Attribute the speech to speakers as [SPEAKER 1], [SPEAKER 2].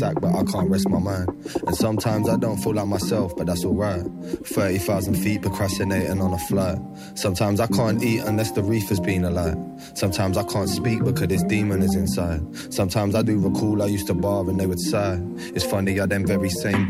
[SPEAKER 1] sack, but I can't rest my mind. And sometimes I don't feel like myself, but that's alright. 30,000 feet procrastinating on a flight. Sometimes I can't eat unless the reefer's been alight. Sometimes I can't speak because this demon is inside. Sometimes I do recall I used to bar and they would sigh. It's funny how them very same